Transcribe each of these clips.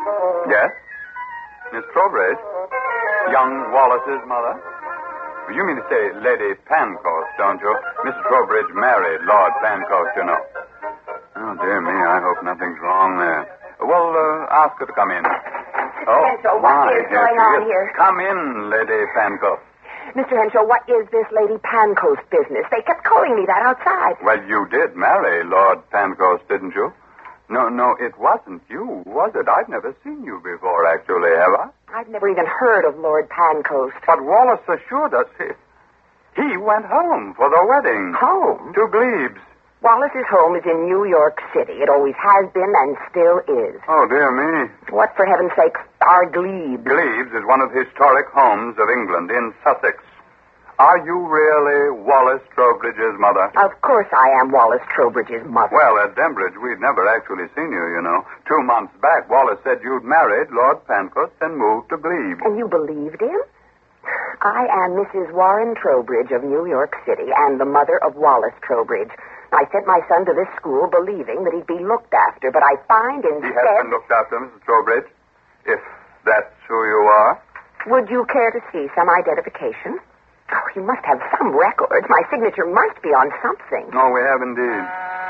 Yes? Miss Trowbridge? Young Wallace's mother? You mean to say Lady Pancoast, don't you? Mrs. Trowbridge married Lord Pancoast, you know. Oh, dear me, I hope nothing's wrong there. Well, ask her to come in. Oh, Henshaw, what is going on here? Come in, Lady Pancoast. Mr. Henshaw, what is this Lady Pancoast business? They kept calling me that outside. Well, you did marry Lord Pancoast, didn't you? No, it wasn't you, was it? I've never seen you before, actually, have I? I've never even heard of Lord Pancoast. But Wallace assured us he went home for the wedding. Home? To Glebes. Wallace's home is in New York City. It always has been and still is. Oh, dear me. What, for heaven's sake, are Glebes? Glebes is one of the historic homes of England in Sussex. Are you really Wallace Trowbridge's mother? Of course I am Wallace Trowbridge's mother. Well, at Denbridge, we'd never actually seen you, you know. 2 months back, Wallace said you'd married Lord Pancoast and moved to Glebes. And you believed him? I am Mrs. Warren Trowbridge of New York City and the mother of Wallace Trowbridge. I sent my son to this school believing that he'd be looked after, but I find instead... He has been looked after, Mrs. Trowbridge, if that's who you are. Would you care to see some identification? Oh, you must have some records. My signature must be on something. No, we have indeed.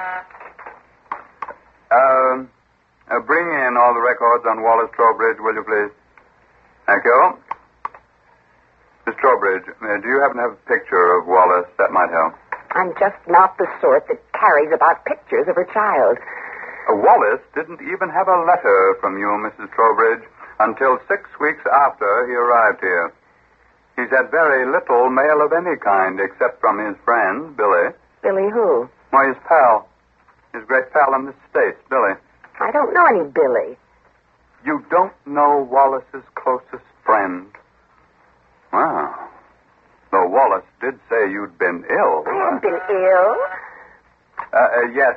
Bring in all the records on Wallace Trowbridge, will you please? Thank you. Miss Trowbridge, do you happen to have a picture of Wallace? That might help. I'm just not the sort that carries about pictures of her child. Wallace didn't even have a letter from you, Mrs. Trowbridge, until 6 weeks after he arrived here. He's had very little mail of any kind, except from his friend, Billy. Billy who? Why, his pal. His great pal in the States, Billy. I don't know any Billy. You don't know Wallace's closest friend? Wow. Though Wallace did say you'd been ill. I haven't been ill. Yes.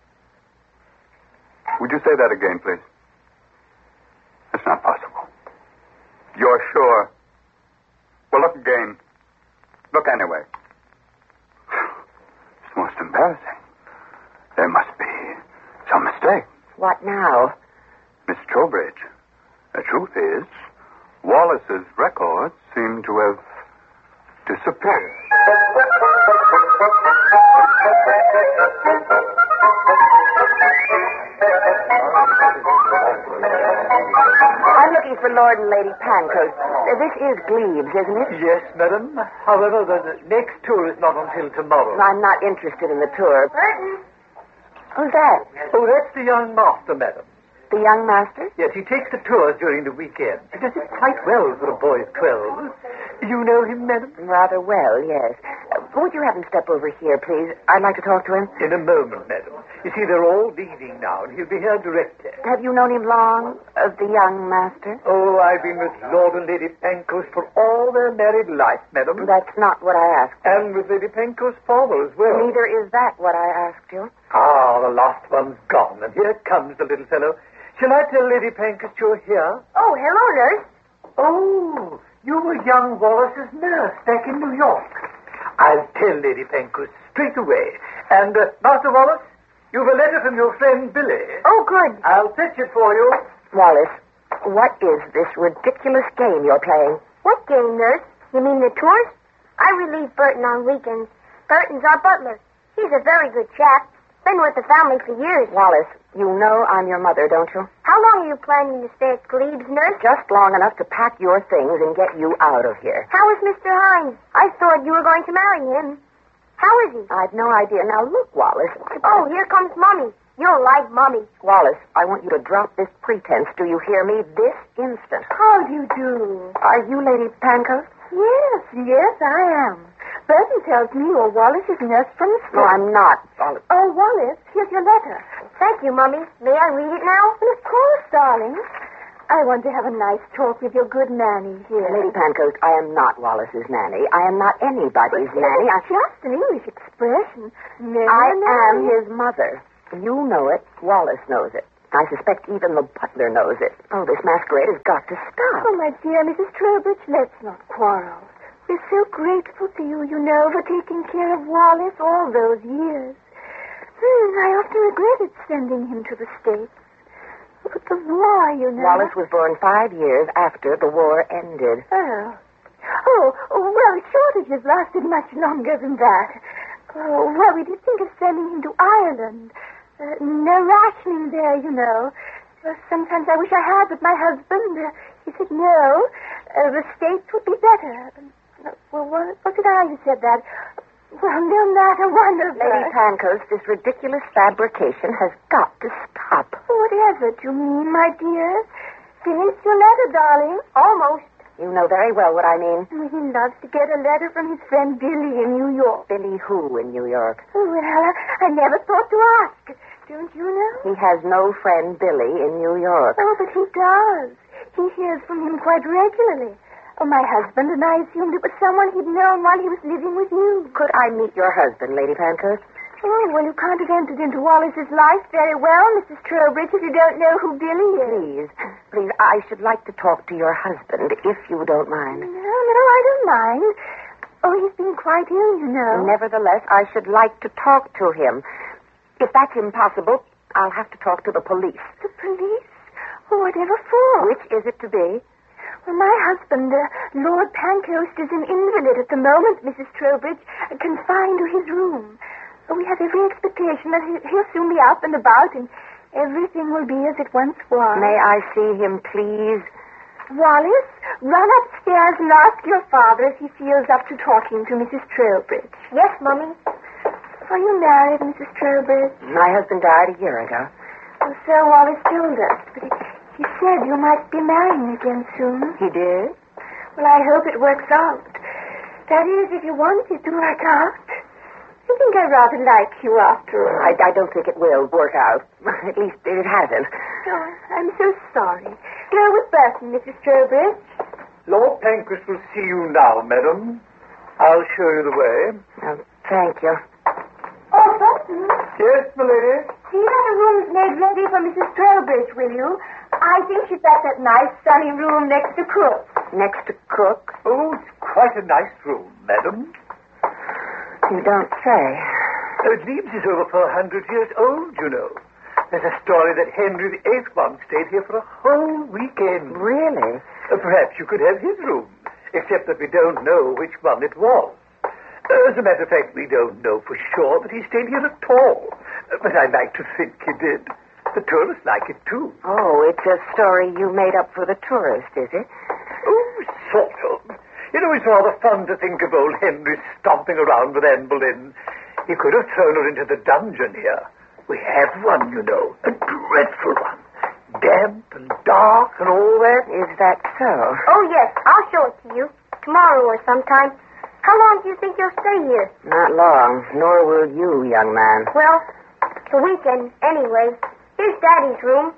Would you say that again, please? It's not possible. You're sure? Well, look again. Look anyway. It's most embarrassing. There must be some mistake. What now? Miss Trowbridge, the truth is, Wallace's records seem to have disappeared. I'm looking for Lord and Lady Pancoast. This is Glebes, isn't it? Yes, madam. However, the next tour is not until tomorrow. I'm not interested in the tour. Burton. Who's that? Oh, that's the young master, madam. The young master? Yes, he takes the tours during the weekend. He does it quite well for a boy of 12. You know him, madam? Rather well, yes. Would you have him step over here, please? I'd like to talk to him. In a moment, madam. You see, they're all leaving now, and he'll be here directly. Have you known him long, the young master? Oh, I've been with Lord and Lady Pancoast for all their married life, madam. That's not what I asked. And with Lady Pancoast's father as well. Neither is that what I asked you. Ah, the last one's gone, and here comes the little fellow. Shall I tell Lady Pancoast you're here? Oh, hello, nurse. Oh, you were young Wallace's nurse back in New York. I'll tell Lady Pancoast straight away. And, Master Wallace, you've a letter from your friend Billy. Oh, good. I'll fetch it for you. Wallace, what is this ridiculous game you're playing? What game, nurse? You mean the tours? I relieve Burton on weekends. Burton's our butler. He's a very good chap. Been with the family for years. Wallace, you know I'm your mother, don't you? How long are you planning to stay at Glebes, nurse? Just long enough to pack your things and get you out of here. How is Mr. Hines? I thought you were going to marry him. How is he? I've no idea. Now, look, Wallace. Oh, here comes Mummy. You'll like Mummy. Wallace, I want you to drop this pretense. Do you hear me? This instant. How do you do? Are you Lady Pancoast? Yes, I am. Burton tells me you're Wallace's nurse from the No, school. I'm not. Wallace. Oh, Wallace, here's your letter. Thank you, Mummy. May I read it now? Of course, darling. I want to have a nice talk with your good nanny here. Lady Pancoast, I am not Wallace's nanny. I am not anybody's nanny. It's just an English expression. I am his mother. You know it. Wallace knows it. I suspect even the butler knows it. Oh, this masquerade has got to stop. Oh, my dear Mrs. Trowbridge, let's not quarrel. We're so grateful to you, you know, for taking care of Wallace all those years. I often regretted sending him to the States. But the war, you know. Wallace was born 5 years after the war ended. Oh. Well, shortages lasted much longer than that. Oh, well, we did think of sending him to Ireland. No rationing there, you know. Sometimes I wish I had, but my husband, he said no. The States would be better. Well, was it I who said that? Well, no matter, wonderful. Lady Pankhurst, this ridiculous fabrication has got to stop. Whatever do you mean, my dear? Finished your letter, darling? Almost. You know very well what I mean. He loves to get a letter from his friend Billy in New York. Billy who in New York? Oh, well, I never thought to ask. Don't you know? He has no friend Billy in New York. Oh, but he does. He hears from him quite regularly. Oh, my husband and I assumed it was someone he'd known while he was living with you. Could I meet your husband, Lady Pankhurst? Oh, well, you can't have entered into Wallace's life very well, Mrs. Trowbridge, if you don't know who Billy is. Please, I should like to talk to your husband, if you don't mind. No, I don't mind. Oh, he's been quite ill, you know. Nevertheless, I should like to talk to him. If that's impossible, I'll have to talk to the police. The police? Oh, whatever for? Which is it to be? Well, my husband, Lord Pankhurst, is an invalid at the moment, Mrs. Trowbridge, confined to his room. We have every expectation that he'll soon be up and about, and everything will be as it once was. May I see him, please? Wallace, run upstairs and ask your father if he feels up to talking to Mrs. Trowbridge. Yes, Mummy. Are you married, Mrs. Trowbridge? My husband died a year ago. Well, so Wallace told us, but he said you might be marrying again soon. He did? Well, I hope it works out. That is, if you want it to work out. I think I rather like you after all. I don't think it will work out. At least it hasn't. Oh, I'm so sorry. Go with Burton, Mrs. Trowbridge. Lord Pankhurst will see you now, madam. I'll show you the way. Oh, thank you. Oh, Burton. Yes, my lady? See that the room's made ready for Mrs. Trowbridge, will you? I think she's got that nice sunny room next to Cook. Next to Cook? Oh, it's quite a nice room, madam. You don't say. Leeds is over 400 years old, you know. There's a story that Henry VIII once stayed here for a whole weekend. Really? Perhaps you could have his room, except that we don't know which one it was. As a matter of fact, we don't know for sure that he stayed here at all. But I like to think he did. The tourists like it, too. Oh, it's a story you made up for the tourist, is it? Oh, sort of. You know, it's rather fun to think of old Henry stomping around with Anne Boleyn. He could have thrown her into the dungeon here. We have one, you know, a dreadful one. Damp and dark and all that. Is that so? Oh, yes. I'll show it to you. Tomorrow or sometime. How long do you think you'll stay here? Not long, nor will you, young man. Well, it's a weekend anyway. Here's Daddy's room.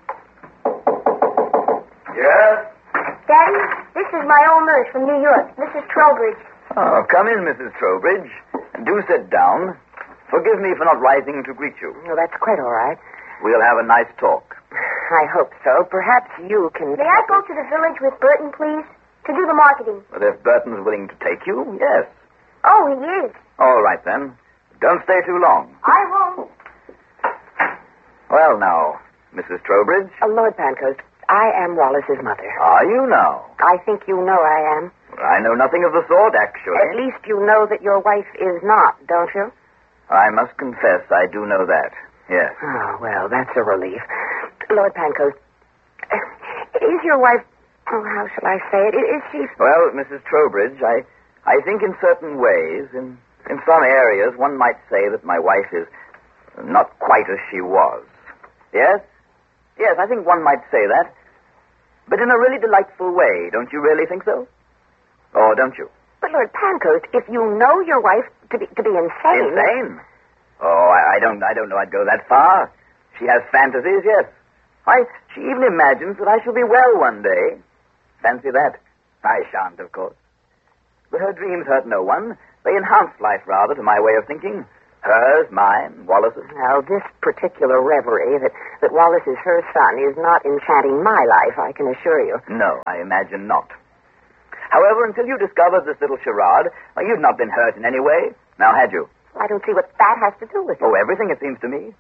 Yes? Daddy, this is my old nurse from New York, Mrs. Trowbridge. Oh, come in, Mrs. Trowbridge. Do sit down. Forgive me for not rising to greet you. Well, that's quite all right. We'll have a nice talk. I hope so. Perhaps you can... May I go to the village with Burton, please? To do the marketing. But if Burton's willing to take you, yes. Oh, he is. All right, then. Don't stay too long. I won't. Well, now, Mrs. Trowbridge. Lord Pankhurst, I am Wallace's mother. Are you now? I think you know I am. I know nothing of the sort, actually. At least you know that your wife is not, don't you? I must confess I do know that, yes. Oh, well, that's a relief. Lord Pankhurst, is your wife... Oh, how shall I say it? Is she... Well, Mrs. Trowbridge, I think in certain ways, in some areas, one might say that my wife is not quite as she was. Yes? Yes, I think one might say that. But in a really delightful way, don't you really think so? Or don't you? But, Lord Pankhurst, if you know your wife to be insane... Insane? Oh, I don't know I'd go that far. She has fantasies, yes. She even imagines that I shall be well one day. Fancy that. I shan't, of course. But her dreams hurt no one. They enhance life, rather, to my way of thinking. Hers, mine, Wallace's. Now, this particular reverie that Wallace is her son is not enchanting my life, I can assure you. No, I imagine not. However, until you discovered this little charade, you'd not been hurt in any way. Now, had you? I don't see what that has to do with it. Oh, everything, it seems to me.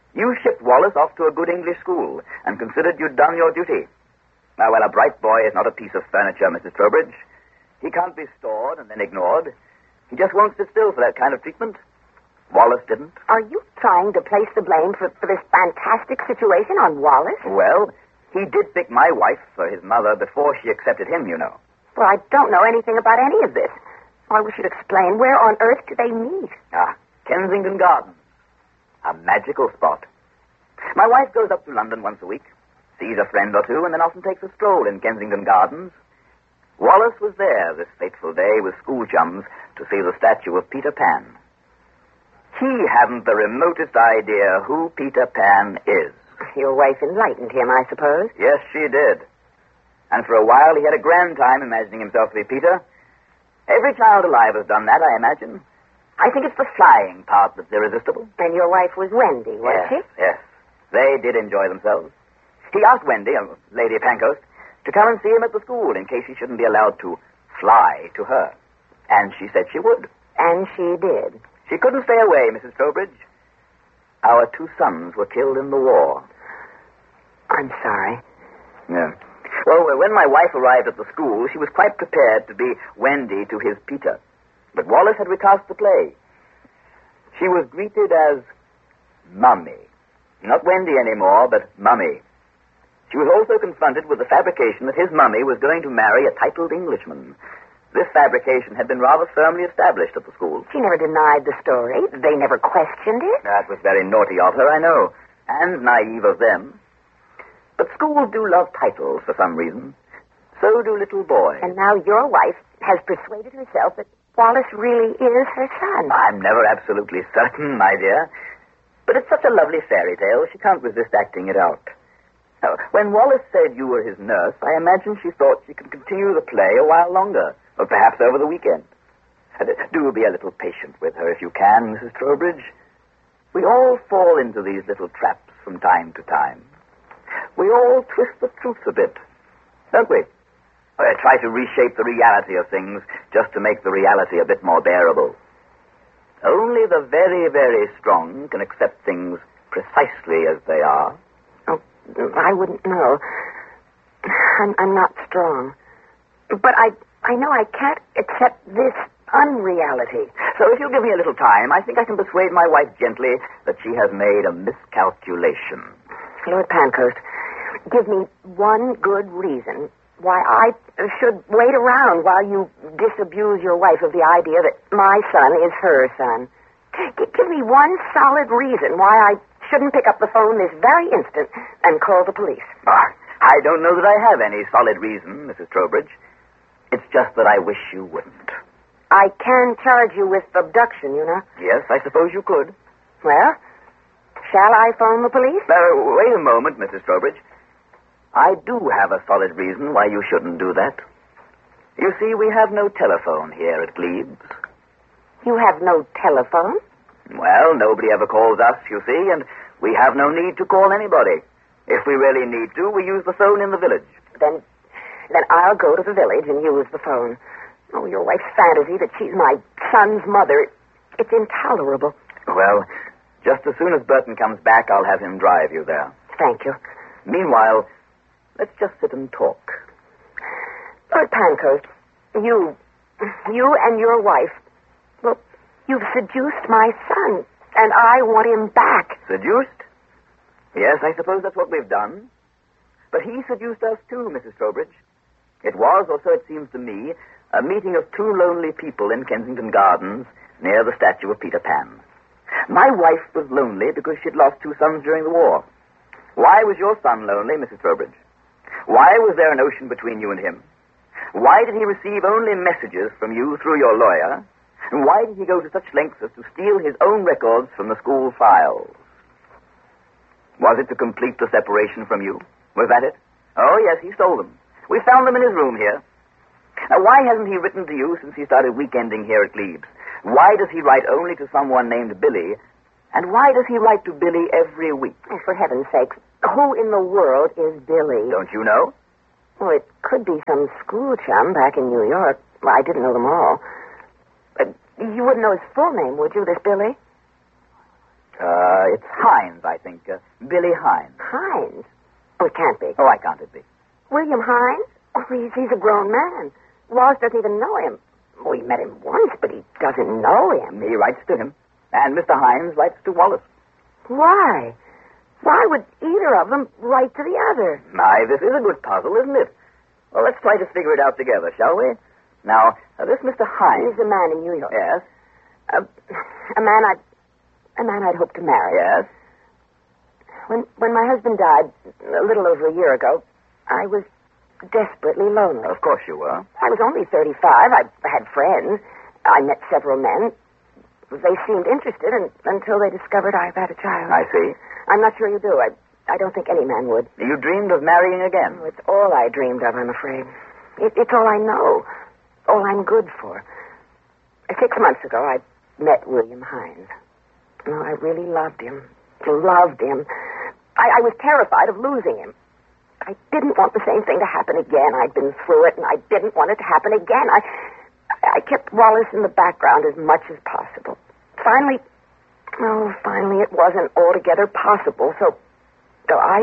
You shipped Wallace off to a good English school and considered you'd done your duty. Now, well, a bright boy is not a piece of furniture, Mrs. Trowbridge. He can't be stored and then ignored. He just won't sit still for that kind of treatment. Wallace didn't. Are you trying to place the blame for this fantastic situation on Wallace? Well, he did pick my wife for his mother before she accepted him, you know. Well, I don't know anything about any of this. Why, we should explain. Where on earth do they meet? Kensington Gardens. A magical spot. My wife goes up to London once a week, sees a friend or two, and then often takes a stroll in Kensington Gardens. Wallace was there this fateful day with school chums to see the statue of Peter Pan. He hadn't the remotest idea who Peter Pan is. Your wife enlightened him, I suppose. Yes, she did. And for a while he had a grand time imagining himself to be Peter. Every child alive has done that, I imagine. I think it's the flying part that's irresistible. And your wife was Wendy, was she? Yes. They did enjoy themselves. He asked Wendy, Lady Pancoast, to come and see him at the school in case he shouldn't be allowed to fly to her. And she said she would. And she did. She couldn't stay away, Mrs. Trowbridge. Our 2 sons were killed in the war. I'm sorry. Yeah. Well, when my wife arrived at the school, she was quite prepared to be Wendy to his Peter. But Wallace had recast the play. She was greeted as Mummy. Not Wendy anymore, but Mummy. She was also confronted with the fabrication that his mummy was going to marry a titled Englishman. This fabrication had been rather firmly established at the school. She never denied the story. They never questioned it. That was very naughty of her, I know, and naive of them. But schools do love titles for some reason. So do little boys. And now your wife has persuaded herself that Wallace really is her son. I'm never absolutely certain, my dear. But it's such a lovely fairy tale, she can't resist acting it out. Now, when Wallace said you were his nurse, I imagine she thought she could continue the play a while longer, or perhaps over the weekend. Do be a little patient with her if you can, Mrs. Trowbridge. We all fall into these little traps from time to time. We all twist the truth a bit, don't we? Try to reshape the reality of things just to make the reality a bit more bearable. Only the very, very strong can accept things precisely as they are. Oh, I wouldn't know. I'm not strong. But I know I can't accept this unreality. So if you'll give me a little time, I think I can persuade my wife gently that she has made a miscalculation. Lord Pancoast, give me one good reason why I should wait around while you disabuse your wife of the idea that my son is her son. Give me one solid reason why I shouldn't pick up the phone this very instant and call the police. I don't know that I have any solid reason, Mrs. Trowbridge. It's just that I wish you wouldn't. I can charge you with abduction, you know. Yes, I suppose you could. Well, shall I phone the police? Wait a moment, Mrs. Trowbridge. I do have a solid reason why you shouldn't do that. You see, we have no telephone here at Glebes. You have no telephone? Well, nobody ever calls us, you see, and we have no need to call anybody. If we really need to, we use the phone in the village. Then I'll go to the village and use the phone. Oh, your wife's fantasy that she's my son's mother, it's intolerable. Well, just as soon as Burton comes back, I'll have him drive you there. Thank you. Meanwhile, let's just sit and talk. Lord Pancoast, you and your wife, well, you've seduced my son, and I want him back. Seduced? Yes, I suppose that's what we've done. But he seduced us too, Mrs. Trowbridge. It was, or so it seems to me, a meeting of 2 lonely people in Kensington Gardens near the statue of Peter Pan. My wife was lonely because she'd lost 2 sons during the war. Why was your son lonely, Mrs. Trowbridge? Why was there an ocean between you and him? Why did he receive only messages from you through your lawyer? And why did he go to such lengths as to steal his own records from the school files? Was it to complete the separation from you? Was that it? Oh, yes, he stole them. We found them in his room here. Now, why hasn't he written to you since he started weekending here at Glebes? Why does he write only to someone named Billy? And why does he write to Billy every week? Oh, for heaven's sake, who in the world is Billy? Don't you know? Well, it could be some school chum back in New York. Well, I didn't know them all. But you wouldn't know his full name, would you, this Billy? It's Hines, I think. Billy Hines. Hines? Oh, it can't be. Oh, why can't it be? William Hines? Oh, he's a grown man. Wallace doesn't even know him. Well, he met him once, but he doesn't know him. He writes to him. And Mr. Hines writes to Wallace. Why? Why would either of them write to the other? My, this is a good puzzle, isn't it? Well, let's try to figure it out together, shall we? Now, this Mr. Hines... He's a man in New York. Yes. A man I'd hoped to marry. Yes. When my husband died a little over a year ago, I was desperately lonely. Of course you were. I was only 35. I had friends. I met several men. They seemed interested until they discovered I've had a child. I see. I'm not sure you do. I don't think any man would. You dreamed of marrying again? Oh, it's all I dreamed of, I'm afraid. It's all I know. All I'm good for. 6 months ago, I met William Hines. Oh, I really loved him. Loved him. I was terrified of losing him. I didn't want the same thing to happen again. I'd been through it, and I didn't want it to happen again. I kept Wallace in the background as much as possible. Finally it wasn't altogether possible, so I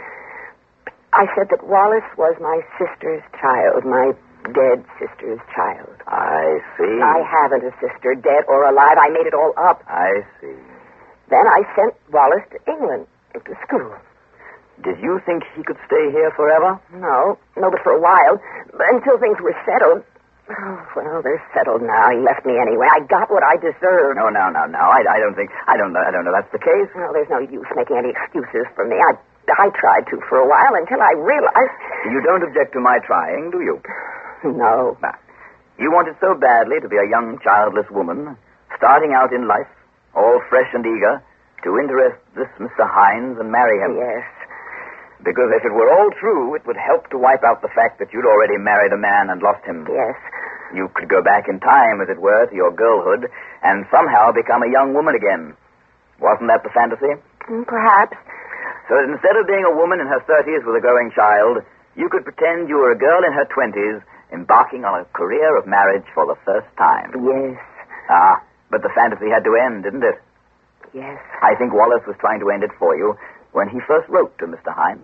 said that Wallace was my sister's child, my dead sister's child. I see. I haven't a sister, dead or alive. I made it all up. I see. Then I sent Wallace to England, to school. Did you think he could stay here forever? No, but for a while, until things were settled. Oh, well, they're settled now. He left me anyway. I got what I deserved. No. I don't know that's the case. Well, there's no use making any excuses for me. I tried to for a while until I realized... You don't object to my trying, do you? No. Nah. You wanted so badly to be a young, childless woman, starting out in life, all fresh and eager, to interest this Mr. Hines and marry him. Yes. Because if it were all true, it would help to wipe out the fact that you'd already married a man and lost him. Yes. You could go back in time, as it were, to your girlhood, and somehow become a young woman again. Wasn't that the fantasy? Perhaps. So that instead of being a woman in her 30s with a growing child, you could pretend you were a girl in her 20s, embarking on a career of marriage for the first time. Yes. But the fantasy had to end, didn't it? Yes. I think Wallace was trying to end it for you when he first wrote to Mr. Hines.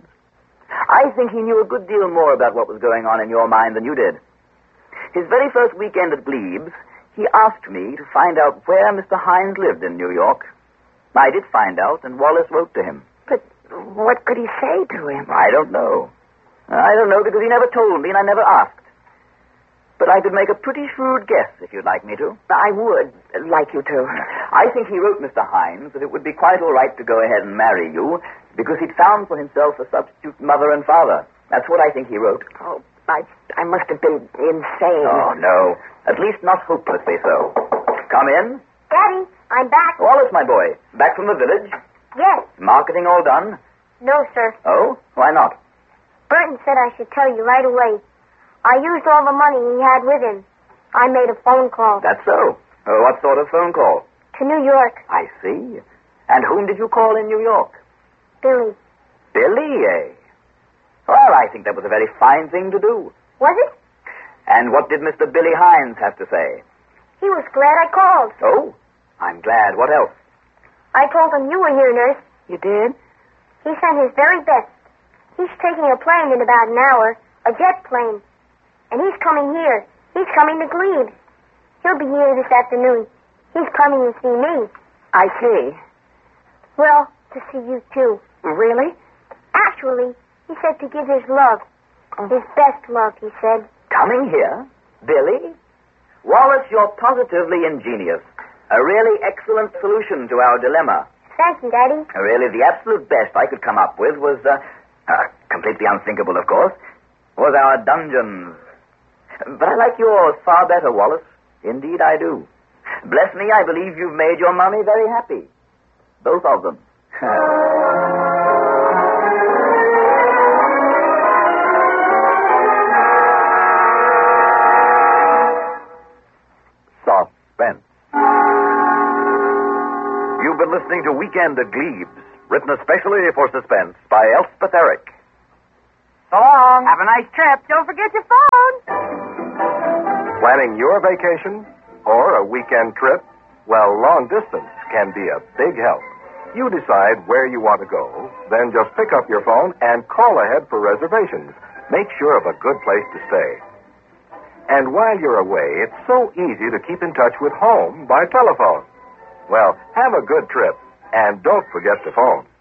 I think he knew a good deal more about what was going on in your mind than you did. His very first weekend at Glebes, he asked me to find out where Mr. Hines lived in New York. I did find out, and Wallace wrote to him. But what could he say to him? I don't know. I don't know because he never told me and I never asked. But I could make a pretty shrewd guess if you'd like me to. I would like you to. I think he wrote Mr. Hines that it would be quite all right to go ahead and marry you because he'd found for himself a substitute mother and father. That's what I think he wrote. Oh, I must have been insane. Oh, no. At least not hopelessly so. Come in. Daddy, I'm back. Wallace, my boy. Back from the village? Yes. Marketing all done? No, sir. Oh? Why not? Burton said I should tell you right away. I used all the money he had with him. I made a phone call. That's so. What sort of phone call? To New York. I see. And whom did you call in New York? Billy. Billy, eh? Well, I think that was a very fine thing to do. Was it? And what did Mr. Billy Hines have to say? He was glad I called. Oh, I'm glad. What else? I told him you were here, nurse. You did? He sent his very best. He's taking a plane in about an hour, a jet plane. And he's coming here. He's coming to Glebe. He'll be here this afternoon. He's coming to see me. I see. Well, to see you, too. Really? Actually, he said to give his love. His best love, he said. Coming here? Billy? Wallace, you're positively ingenious. A really excellent solution to our dilemma. Thank you, Daddy. Really, the absolute best I could come up with was, completely unthinkable, of course, was our dungeons. But I like yours far better, Wallace. Indeed, I do. Bless me, I believe you've made your mommy very happy. Both of them. Suspense. You've been listening to Weekend at Glebes, written especially for Suspense by Elspeth Eric. So long. Have a nice trip. Don't forget your phone. Planning your vacation or a weekend trip? Well, long distance can be a big help. you decide where you want to go, then just pick up your phone and call ahead for reservations. Make sure of a good place to stay. And while you're away, it's so easy to keep in touch with home by telephone. Well, have a good trip, and don't forget to phone.